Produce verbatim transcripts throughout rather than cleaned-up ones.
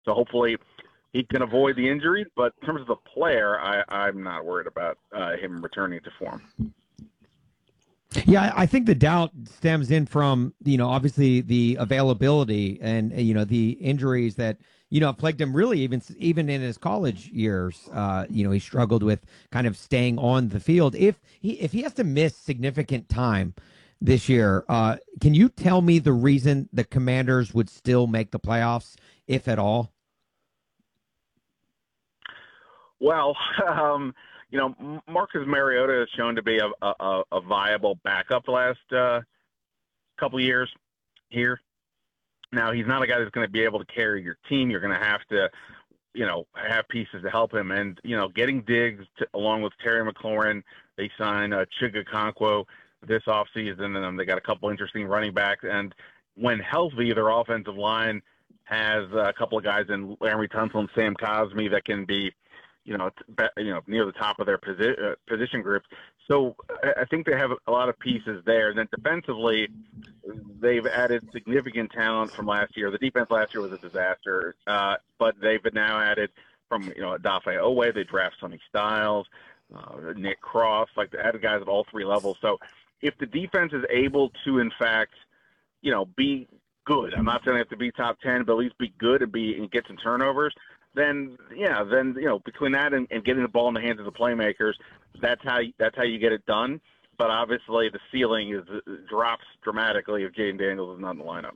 So hopefully he can avoid the injuries. But in terms of the player, I, I'm not worried about uh, him returning to form. Yeah, I think the doubt stems in from, you know, obviously the availability and, you know, the injuries that, you know, plagued him really even even in his college years. Uh, you know, he struggled with kind of staying on the field. If he if he has to miss significant time this year, uh, can you tell me the reason the Commanders would still make the playoffs, if at all? Well, um, you know, Marcus Mariota has shown to be a, a, a viable backup the last uh, couple of years here. Now, he's not a guy that's going to be able to carry your team. You're going to have to, you know, have pieces to help him. And, you know, getting Diggs to, along with Terry McLaurin, they signed uh, Chig Okonkwo this offseason, and um, they got a couple interesting running backs. And when healthy, their offensive line has a couple of guys in Laremy Tunsil and Sam Cosmi that can be, you know, you know, near the top of their posi- uh, position groups. So I think they have a lot of pieces there. And then defensively, they've added significant talent from last year. The defense last year was a disaster, uh, but they've now added from, you know, Dafe Owe. They draft Sonny Styles, uh, Nick Cross, like they added guys at all three levels. So if the defense is able to, in fact, you know, be good, I'm not saying they have to be top ten, but at least be good and be and get some turnovers, then yeah, then you know, between that and, and getting the ball in the hands of the playmakers, that's how you, that's how you get it done. But obviously, the ceiling is drops dramatically if Jaden Daniels is not in the lineup.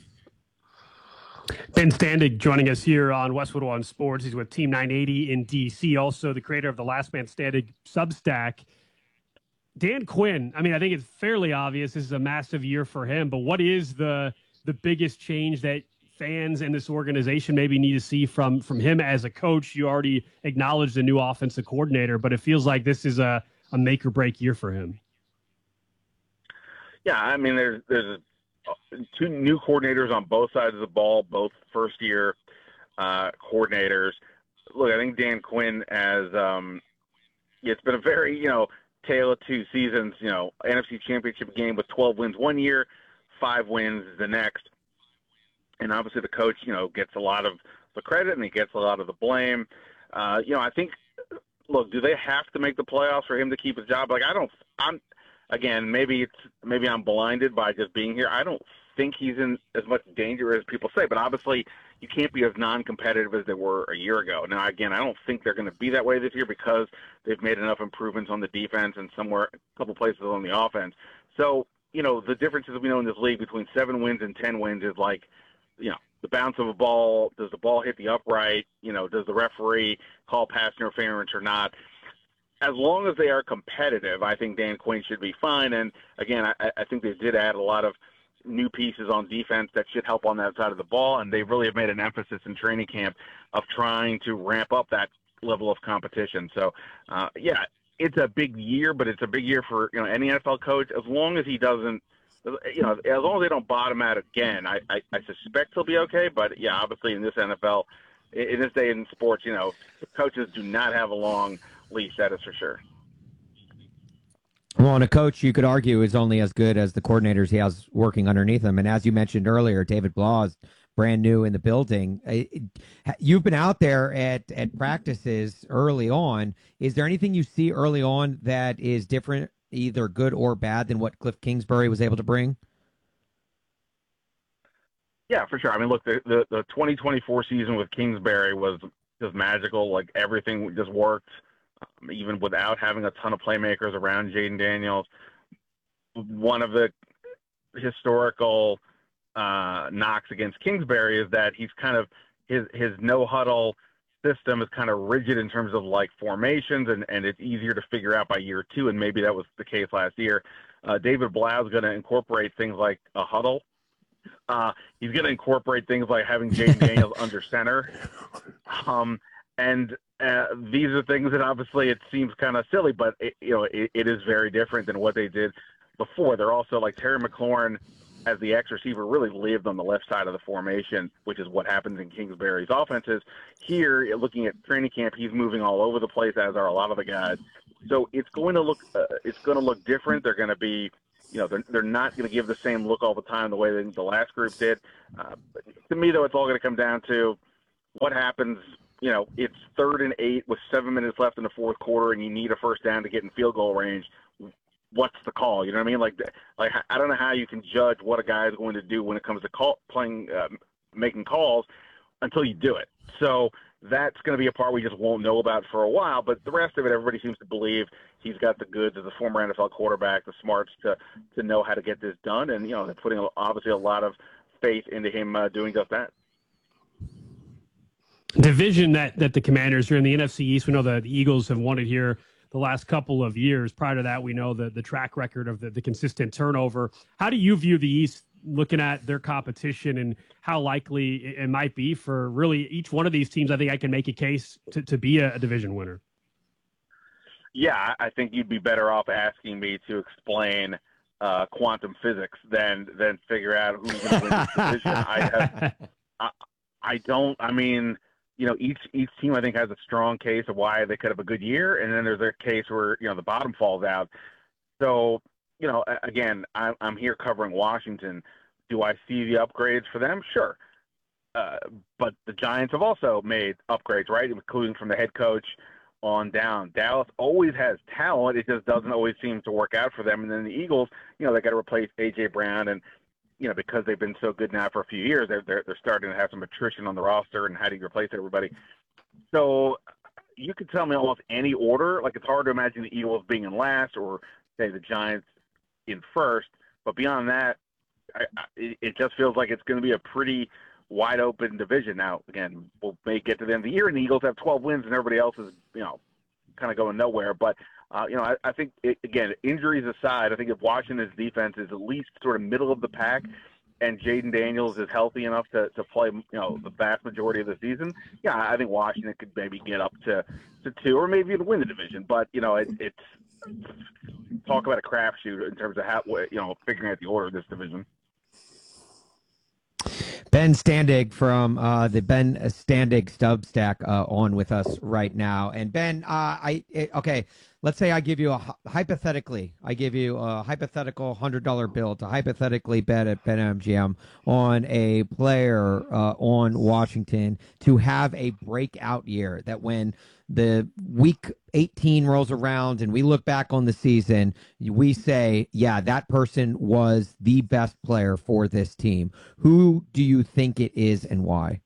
Ben Standig joining us here on Westwood One Sports. He's with Team nine eighty in D C, also the creator of the Last Man Standing Substack. Dan Quinn, I mean, I think it's fairly obvious this is a massive year for him, but what is the the biggest change that fans and this organization maybe need to see from from him as a coach? You already acknowledged the new offensive coordinator, but it feels like this is a, a make or break year for him. Yeah, I mean, there's there's two new coordinators on both sides of the ball, both first year uh, coordinators. Look, I think Dan Quinn has um, it's been a very, you know, tale of two seasons. You know, N F C Championship game with twelve wins one year, five wins the next. And obviously the coach, you know, gets a lot of the credit and he gets a lot of the blame. Uh, you know, I think, look, do they have to make the playoffs for him to keep his job? Like, I don't, I'm, again, maybe it's, maybe I'm blinded by just being here. I don't think he's in as much danger as people say, but obviously you can't be as non-competitive as they were a year ago. Now, again, I don't think they're going to be that way this year because they've made enough improvements on the defense and somewhere, a couple places on the offense. So, you know, the differences we know in this league between seven wins and ten wins is like, you know, the bounce of a ball, does the ball hit the upright? You know, does the referee call pass interference or not? As long as they are competitive, I think Dan Quinn should be fine. And, again, I, I think they did add a lot of new pieces on defense that should help on that side of the ball, and they really have made an emphasis in training camp of trying to ramp up that level of competition. So, uh, yeah, it's a big year, but it's a big year for, you know, any N F L coach, as long as he doesn't, you know, as long as they don't bottom out again, I, I, I suspect he'll be okay. But, yeah, obviously in this N F L, in this day in sports, you know, coaches do not have a long leash, that is for sure. Well, and a coach, you could argue, is only as good as the coordinators he has working underneath him. And as you mentioned earlier, David Blah is brand new in the building. You've been out there at, at practices early on. Is there anything you see early on that is different, either good or bad, than what Cliff Kingsbury was able to bring? Yeah, for sure. I mean, look, the, the, the twenty twenty-four season with Kingsbury was just magical. Like, everything just worked, um, even without having a ton of playmakers around Jaden Daniels. One of the historical uh, knocks against Kingsbury is that he's kind of his his no huddle system is kind of rigid in terms of like formations, and, and it's easier to figure out by year two, and maybe that was the case last year. Uh, David Blah is going to incorporate things like a huddle. Uh, he's going to incorporate things like having Jaden Daniels under center. Um, and uh, these are things that obviously it seems kind of silly, but it, you know, it, it is very different than what they did before. They're also like Terry McLaurin as the X receiver really lived on the left side of the formation, which is what happens in Kingsbury's offenses. Here, looking at training camp, he's moving all over the place, as are a lot of the guys. So it's going to look, uh, it's going to look different. They're going to be, you know, they're, they're not going to give the same look all the time the way that the last group did. Uh, to me, though, it's all going to come down to what happens, you know, it's third and eight with seven minutes left in the fourth quarter and you need a first down to get in field goal range. What's the call? You know what I mean? Like, like I don't know how you can judge what a guy is going to do when it comes to call, playing, uh, making calls until you do it. So that's going to be a part we just won't know about for a while. But the rest of it, everybody seems to believe he's got the goods as a former N F L quarterback, the smarts to to know how to get this done. And, you know, they're putting obviously a lot of faith into him uh, doing just that. Division that, that the Commanders are in, the N F C East, we know that the Eagles have won it here the last couple of years. Prior to that, we know the, the track record of the, the consistent turnover. How do you view the East, looking at their competition and how likely it might be for really each one of these teams? I think I can make a case to, to be a, a division winner. Yeah, I think you'd be better off asking me to explain uh, quantum physics than than figure out who's going to win this division. I, have, I, I don't. I mean, you know, each each team I think has a strong case of why they could have a good year, and then there's a case where you know the bottom falls out. So, you know, again, I'm, I'm here covering Washington. Do I see the upgrades for them? Sure. Uh, but the Giants have also made upgrades, right, including from the head coach on down. Dallas always has talent. It just doesn't always seem to work out for them. And then the Eagles, you know, they got to replace A J. Brown. And, you know, because they've been so good now for a few years, they're, they're, they're starting to have some attrition on the roster and how do you replace everybody. So you could tell me almost any order. Like, it's hard to imagine the Eagles being in last or, say, the Giants in first. But beyond that, I, I, it just feels like it's going to be a pretty wide open division. Now, again, we'll may get to the end of the year, and the Eagles have twelve wins, and everybody else is, you know, kind of going nowhere. But, uh, you know, I, I think, it, again, injuries aside, I think if Washington's defense is at least sort of middle of the pack and Jaden Daniels is healthy enough to, to play, you know, the vast majority of the season, yeah, I think Washington could maybe get up to, to two or maybe even win the division. But, you know, it, it's talk about a crapshoot in terms of how, you know, figuring out the order of this division. Ben Standig from uh, the Ben Standig Substack uh, on with us right now. And Ben, uh, I it, okay, let's say I give you a hypothetically, I give you a hypothetical hundred dollar bill to hypothetically bet at BetMGM on a player uh, on Washington to have a breakout year. That when the week eighteen rolls around and we look back on the season, we say, yeah, that person was the best player for this team. Who do you think it is and why?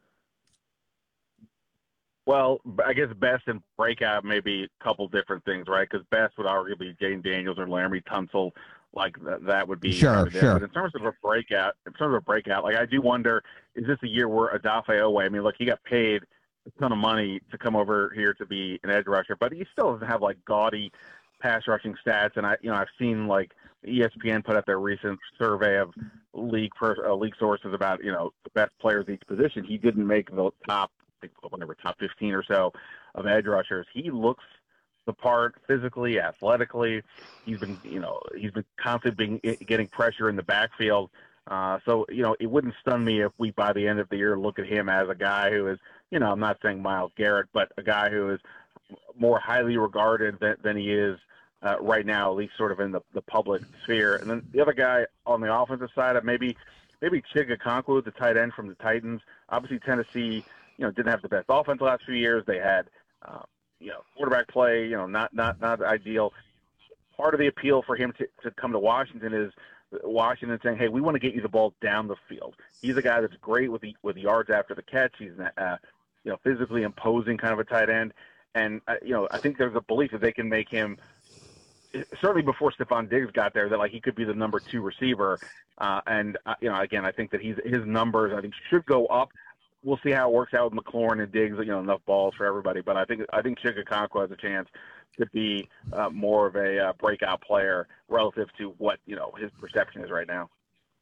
Well, I guess best and breakout may be a couple different things, right? Because best would arguably be Jaden Daniels or Laramie Tunsil. Like that, that would be sure, sure. But in terms of a breakout, in terms of a breakout, like I do wonder, is this a year where Odafe Oweh? I mean, look, he got paid a ton of money to come over here to be an edge rusher, but he still doesn't have like gaudy pass rushing stats. And I, you know, I've seen like E S P N put out their recent survey of league per, uh, league sources about, you know, the best players each position. He didn't make the top, I think, whatever, top fifteen or so of edge rushers. He looks the part physically, athletically. He's been, you know, he's been constantly being getting pressure in the backfield. Uh, so, you know, it wouldn't stun me if we, by the end of the year, look at him as a guy who is, you know, I'm not saying Myles Garrett, but a guy who is more highly regarded than, than he is uh, right now, at least sort of in the, the public sphere. And then the other guy on the offensive side, maybe maybe Chig Okonkwo, the tight end from the Titans. Obviously, Tennessee, you know, didn't have the best offense the last few years. They had, uh, you know, quarterback play, you know, not not not ideal. Part of the appeal for him to, to come to Washington is Washington saying, "Hey, we want to get you the ball down the field." He's a guy that's great with the with the yards after the catch. He's uh, you know, physically imposing kind of a tight end, and uh, you know, I think there's a belief that they can make him, certainly before Stephon Diggs got there, that like he could be the number two receiver. Uh, and uh, you know, again, I think that he's his numbers I think should go up. We'll see how it works out with McLaurin and Diggs. You know, enough balls for everybody, but I think I think Chig Okonkwo has a chance to be uh, more of a uh, breakout player relative to what, you know, his perception is right now.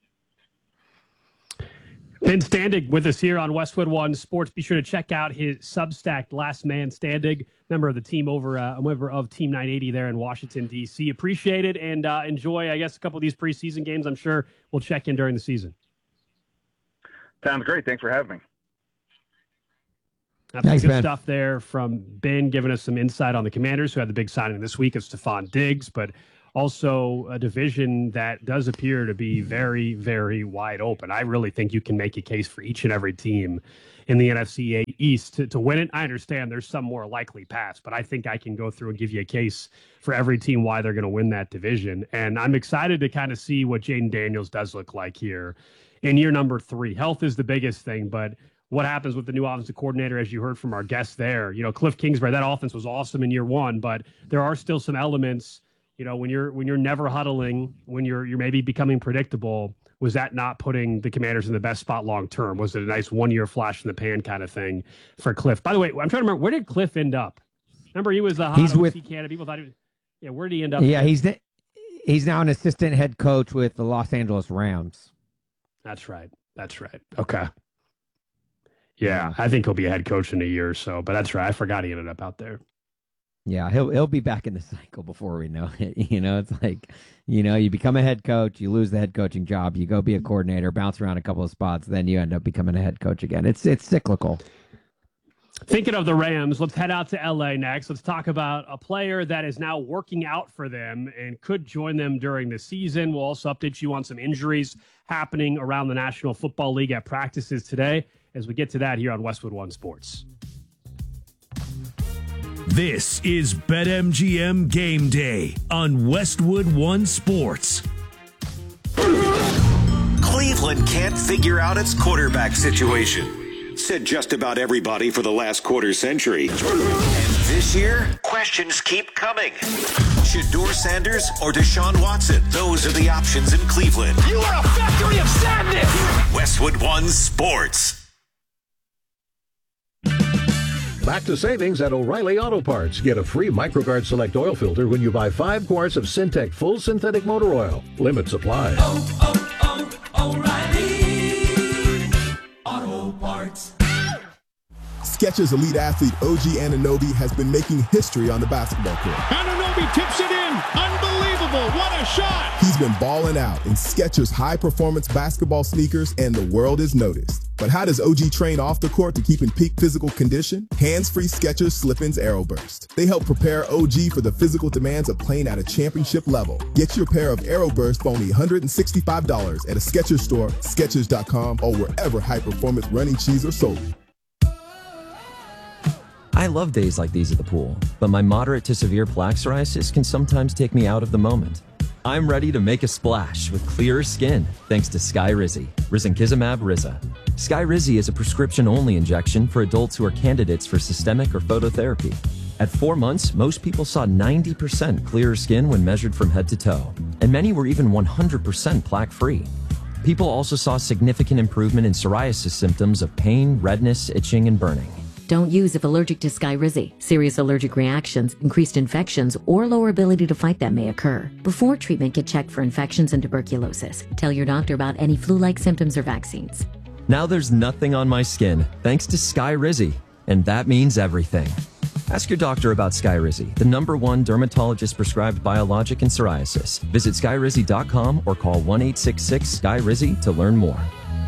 Ben Standig with us here on Westwood One Sports. Be sure to check out his Substack, Last Man Standing, member of the team over, uh, a member of Team nine eighty there in Washington, D C. Appreciate it and uh, enjoy, I guess, a couple of these preseason games. I'm sure we'll check in during the season. Sounds great. Thanks for having me. That's Thanks, good Ben. Stuff there from Ben, giving us some insight on the Commanders, who had the big signing this week of Stephon Diggs, but Also, a division that does appear to be very, very wide open. I really think you can make a case for each and every team in the N F C East to, to win it. I understand there's some more likely paths, but I think I can go through and give you a case for every team why they're going to win that division. And I'm excited to kind of see what Jaden Daniels does look like here in year number three. Health is the biggest thing, but what happens with the new offensive coordinator, as you heard from our guest there, you know, Cliff Kingsbury, that offense was awesome in year one, but there are still some elements. You know, when you're when you're never huddling, when you're you're maybe becoming predictable, was that not putting the Commanders in the best spot long term? Was it a nice one year flash in the pan kind of thing for Cliff? By the way, I'm trying to remember, where did Cliff end up? Remember, he was the hot he's O C with candidate. People thought he was. Yeah, where did he end up? Yeah, there? he's the, he's now an assistant head coach with the Los Angeles Rams. That's right. That's right. Okay. Yeah, I think he'll be a head coach in a year or so. But that's right. I forgot he ended up out there. Yeah, he'll he'll be back in the cycle before we know it. You know, it's like, you know, you become a head coach, you lose the head coaching job, you go be a coordinator, bounce around a couple of spots, then you end up becoming a head coach again. It's it's cyclical. Thinking of the Rams, let's head out to L A next. Let's talk about a player that is now working out for them and could join them during the season. We'll also update you on some injuries happening around the National Football League at practices today as we get to that here on Westwood One Sports. This is BetMGM Game Day on Westwood One Sports. Cleveland can't figure out its quarterback situation. Said just about everybody for the last quarter century. And this year, questions keep coming. Shedeur Sanders or Deshaun Watson? Those are the options in Cleveland. You are a factory of sadness! Westwood One Sports. Back to savings at O'Reilly Auto Parts. Get a free MicroGuard Select oil filter when you buy five quarts of Syntec Full Synthetic Motor Oil. Limit supply. Oh, oh, oh, O'Reilly Auto Parts. Skechers elite athlete O G Anunoby has been making history on the basketball court. Anunoby tips it in. Unbelievable. What a shot. He's been balling out in Skechers high-performance basketball sneakers, and the world is noticed. But how does O G train off the court to keep in peak physical condition? Hands-free Skechers Slip-ins Aeroburst. They help prepare O G for the physical demands of playing at a championship level. Get your pair of Aeroburst for only one hundred sixty-five dollars at a Skechers store, Skechers dot com, or wherever high-performance running shoes are sold. I love days like these at the pool, but my moderate to severe plaque psoriasis can sometimes take me out of the moment. I'm ready to make a splash with clearer skin thanks to Skyrizi, risankizumab Riza. Skyrizi is a prescription-only injection for adults who are candidates for systemic or phototherapy. At four months, most people saw ninety percent clearer skin when measured from head to toe, and many were even one hundred percent plaque-free. People also saw significant improvement in psoriasis symptoms of pain, redness, itching, and burning. Don't use if allergic to Skyrizi. Serious allergic reactions, increased infections, or lower ability to fight them may occur. Before treatment, get checked for infections and tuberculosis. Tell your doctor about any flu-like symptoms or vaccines. Now there's nothing on my skin, thanks to Skyrizi, and that means everything. Ask your doctor about Skyrizi, the number one dermatologist-prescribed biologic in psoriasis. Visit skyrizi dot com or call one eight six six Sky Rizi to learn more.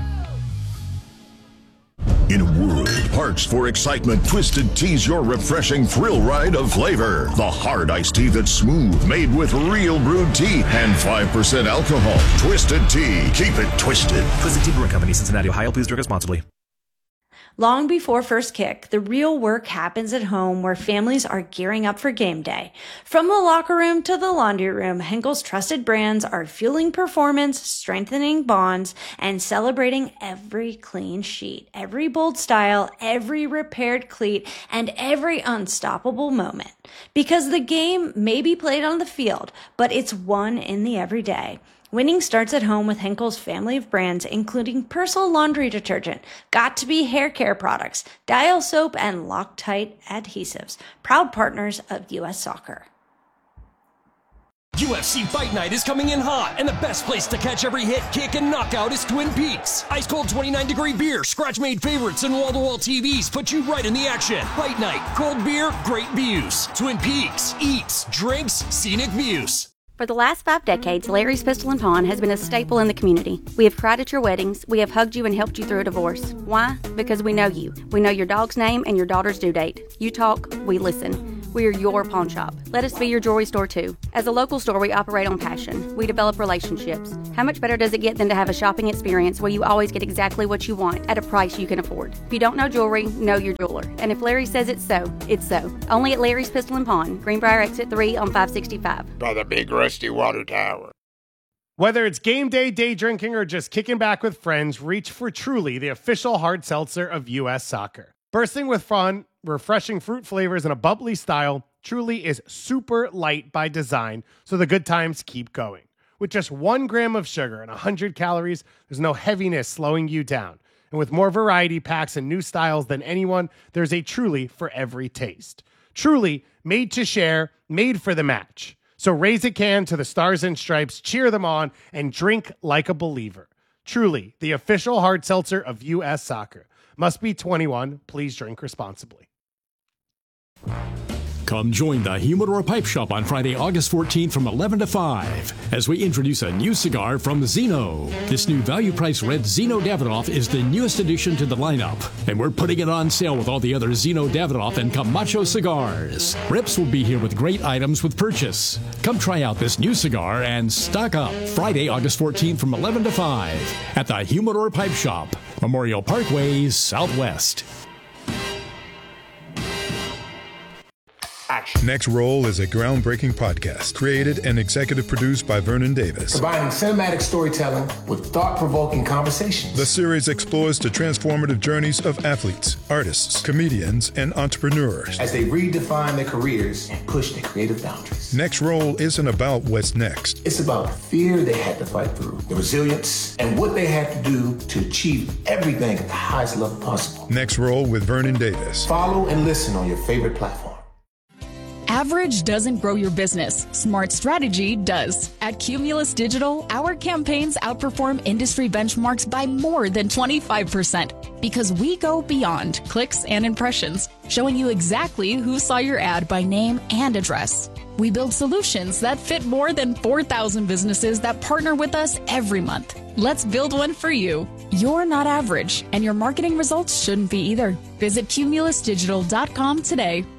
In a world parched for excitement, Twisted Tea's your refreshing thrill ride of flavor. The hard iced tea that's smooth, made with real brewed tea and five percent alcohol. Twisted Tea. Keep it twisted. Twisted Tea Brewing Company, Cincinnati, Ohio. Please drink responsibly. Long before first kick, the real work happens at home where families are gearing up for game day. From the locker room to the laundry room, Henkel's trusted brands are fueling performance, strengthening bonds, and celebrating every clean sheet, every bold style, every repaired cleat, and every unstoppable moment. Because the game may be played on the field, but it's won in the everyday. Winning starts at home with Henkel's family of brands, including Persil laundry detergent, Got2b hair care products, Dial soap, and Loctite adhesives. Proud partners of U S Soccer. U F C Fight Night is coming in hot, and the best place to catch every hit, kick, and knockout is Twin Peaks. Ice-cold twenty-nine degree beer, scratch-made favorites, and wall-to-wall T Vs put you right in the action. Fight Night, cold beer, great views. Twin Peaks, eats, drinks, scenic views. For the last five decades, Larry's Pistol and Pawn has been a staple in the community. We have cried at your weddings. We have hugged you and helped you through a divorce. Why? Because we know you. We know your dog's name and your daughter's due date. You talk, we listen. We are your pawn shop. Let us be your jewelry store too. As a local store, we operate on passion. We develop relationships. How much better does it get than to have a shopping experience where you always get exactly what you want at a price you can afford? If you don't know jewelry, know your jeweler. And if Larry says it's so, it's so. Only at Larry's Pistol and Pawn, Greenbrier Exit three on five sixty-five. By the big rusty water tower. Whether it's game day, day drinking, or just kicking back with friends, reach for Truly, the official hard seltzer of U S Soccer. Bursting with fun, refreshing fruit flavors, and a bubbly style, Truly is super light by design, so the good times keep going. With just one gram of sugar and one hundred calories, there's no heaviness slowing you down. And with more variety packs and new styles than anyone, there's a Truly for every taste. Truly, made to share, made for the match. So raise a can to the Stars and Stripes, cheer them on, and drink like a believer. Truly, the official hard seltzer of U S Soccer. Must be twenty-one. Please drink responsibly. Come join the Humidor Pipe Shop on Friday, August fourteenth from eleven to five as we introduce a new cigar from Zeno. This new value-priced red Zeno Davidoff is the newest addition to the lineup, and we're putting it on sale with all the other Zeno Davidoff and Camacho cigars. Rips will be here with great items with purchase. Come try out this new cigar and stock up Friday, August fourteenth from eleven to five at the Humidor Pipe Shop, Memorial Parkway, Southwest. Next Roll is a groundbreaking podcast created and executive produced by Vernon Davis. Combining cinematic storytelling with thought-provoking conversations. The series explores the transformative journeys of athletes, artists, comedians, and entrepreneurs as they redefine their careers and push their creative boundaries. Next Roll isn't about what's next. It's about the fear they had to fight through, the resilience, and what they had to do to achieve everything at the highest level possible. Next Roll with Vernon Davis. Follow and listen on your favorite platform. Average doesn't grow your business. Smart strategy does. At Cumulus Digital, our campaigns outperform industry benchmarks by more than twenty-five percent because we go beyond clicks and impressions, showing you exactly who saw your ad by name and address. We build solutions that fit more than four thousand businesses that partner with us every month. Let's build one for you. You're not average, and your marketing results shouldn't be either. Visit cumulus digital dot com today.